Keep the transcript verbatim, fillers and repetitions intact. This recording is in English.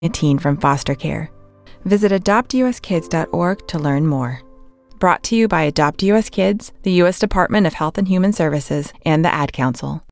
a teen from foster care. Visit adopt u s kids dot org to learn more. Brought to you by Adopt U S Kids, the U S Department of Health and Human Services, and the Ad Council.